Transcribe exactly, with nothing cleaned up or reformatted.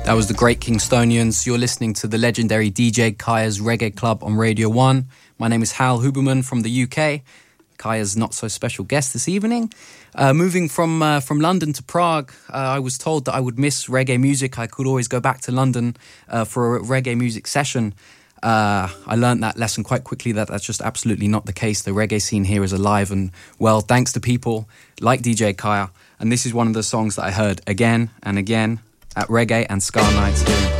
That was the Great Kingstonians. You're listening to the legendary D J Kaya's Reggae Club on Radio one. My name is Hal Huberman from the U K. Kaya's not-so-special guest this evening. Uh, moving from uh, from London to Prague, uh, I was told that I would miss reggae music. I could always go back to London uh, for a reggae music session. Uh, I learned that lesson quite quickly, that that's just absolutely not the case. The reggae scene here is alive and well, thanks to people like D J Kaya. And this is one of the songs that I heard again and again at reggae and ska nights here in Prague.